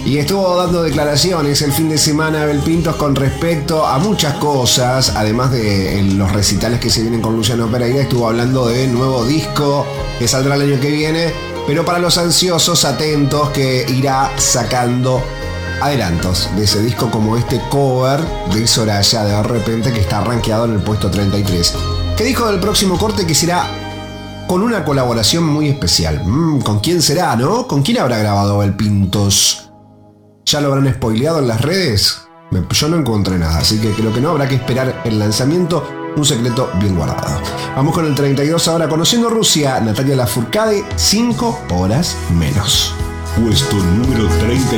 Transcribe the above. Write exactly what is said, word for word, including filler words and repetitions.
Y estuvo dando declaraciones el fin de semana Abel Pintos con respecto a muchas cosas, además de en los recitales que se vienen con Luciano Pereira. Estuvo hablando de nuevo disco que saldrá el año que viene, pero para los ansiosos, atentos, que irá sacando adelantos de ese disco, como este cover de Soraya de Repente, que está rankeado en el puesto treinta y tres. Que dijo del próximo corte que será con una colaboración muy especial. Mm, ¿Con quién será, no? ¿Con quién habrá grabado Abel Pintos? ¿Ya lo habrán spoileado en las redes? Yo no encontré nada, así que creo que no, habrá que esperar el lanzamiento. Un secreto bien guardado. Vamos con el treinta y dos ahora. Conociendo Rusia, Natalia Lafourcade, cinco horas menos. Puesto número treinta.